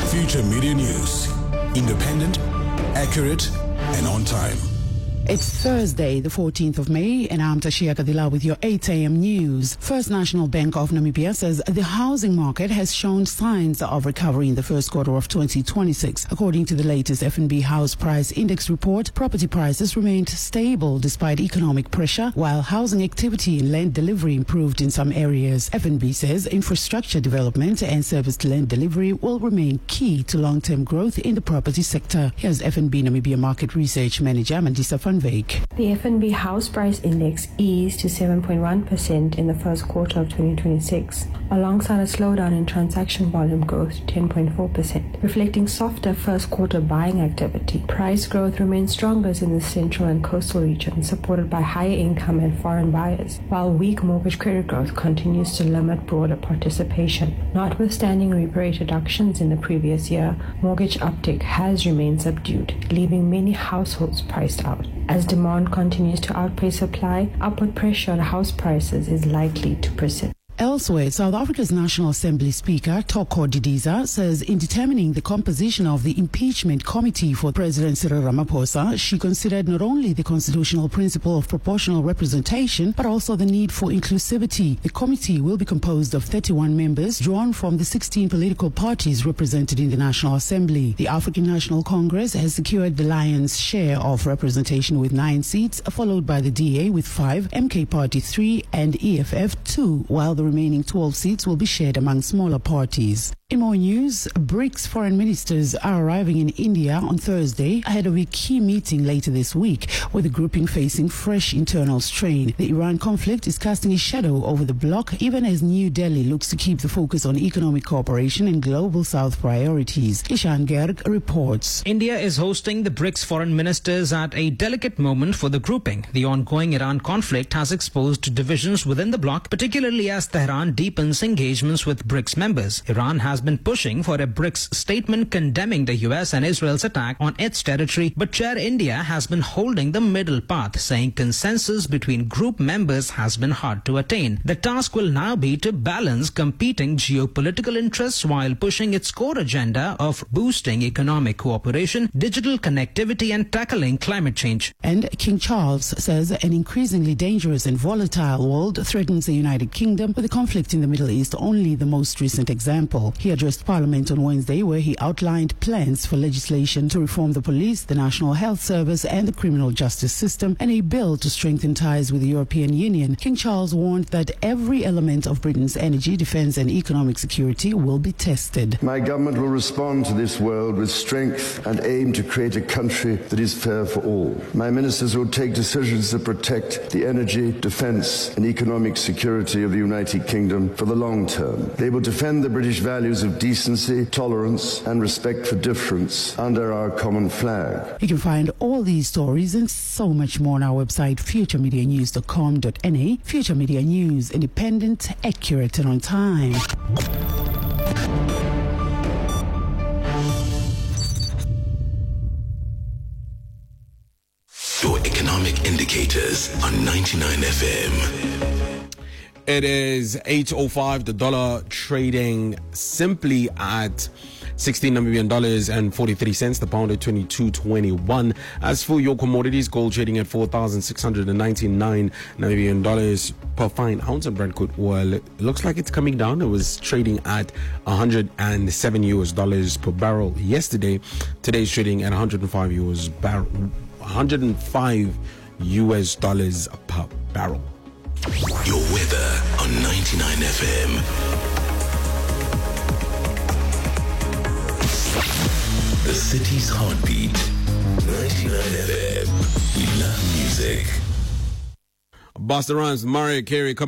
Future Media News. Independent, accurate, and on time. It's Thursday, the 14th of May, and I'm Tashia Kadila with your 8 a.m. news. First National Bank of Namibia says the housing market has shown signs of recovery in the first quarter of 2026. According to the latest FNB House Price Index report, property prices remained stable despite economic pressure, while housing activity and land delivery improved in some areas. FNB says infrastructure development and serviced land delivery will remain key to long-term growth in the property sector. Here's FNB Namibia Market Research Manager Mandisa Van Wyk. The FNB House Price Index eased to 7.1% in the first quarter of 2026, alongside a slowdown in transaction volume growth to 10.4%, reflecting softer first quarter buying activity. Price growth remains strongest in the central and coastal regions, supported by higher income and foreign buyers, while weak mortgage credit growth continues to limit broader participation. Notwithstanding repo rate reductions in the previous year, mortgage uptake has remained subdued, leaving many households priced out. As demand continues to outpace supply, upward pressure on house prices is likely to persist. Elsewhere, South Africa's National Assembly Speaker, Thoko Didiza, says in determining the composition of the impeachment committee for President Cyril Ramaphosa, she considered not only the constitutional principle of proportional representation, but also the need for inclusivity. The committee will be composed of 31 members drawn from the 16 political parties represented in the National Assembly. The African National Congress has secured the lion's share of representation with 9 seats, followed by the DA with 5, MK Party 3, and EFF 2, while the remaining 12 seats will be shared among smaller parties. In more news, BRICS foreign ministers are arriving in India on Thursday ahead of a key meeting later this week, with the grouping facing fresh internal strain. The Iran conflict is casting a shadow over the bloc, even as New Delhi looks to keep the focus on economic cooperation and global South priorities. Ishan Gerg reports. India is hosting the BRICS foreign ministers at a delicate moment for the grouping. The ongoing Iran conflict has exposed divisions within the bloc, particularly as Tehran deepens engagements with BRICS members. Iran has been pushing for a BRICS statement condemning the US and Israel's attack on its territory, but Chair India has been holding the middle path, saying consensus between group members has been hard to attain. The task will now be to balance competing geopolitical interests while pushing its core agenda of boosting economic cooperation, digital connectivity and tackling climate change. And King Charles says an increasingly dangerous and volatile world threatens the United Kingdom, with the conflict in the Middle East only the most recent example. He addressed Parliament on Wednesday, where he outlined plans for legislation to reform the police, the National Health Service and the criminal justice system, and a bill to strengthen ties with the European Union. King Charles warned that every element of Britain's energy, defence and economic security will be tested. My government will respond to this world with strength and aim to create a country that is fair for all. My ministers will take decisions that protect the energy, defence and economic security of the United Kingdom for the long term. They will defend the British values of decency, tolerance and respect for difference under our common flag. You can find all these stories and so much more on our website futuremedianews.com.na. Future Media News, independent, accurate and on time. Your economic indicators on 99 FM. It is 8:05. The dollar trading simply at $16 Namibian and 43 cents. The pound at 22.21. As for your commodities, gold trading at 4,699 Namibian dollars per fine ounce, and Brent crude oil, it looks like it's coming down. It was trading at $107 per barrel yesterday. Today's trading at $105 per barrel. Your weather on 99 FM. The city's heartbeat. 99 FM. We love music. Busta Rhymes, Mariah Carey.